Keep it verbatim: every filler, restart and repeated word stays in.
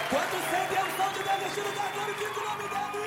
Quanto sede é o som de meu vestido da glória, diz o nome dele.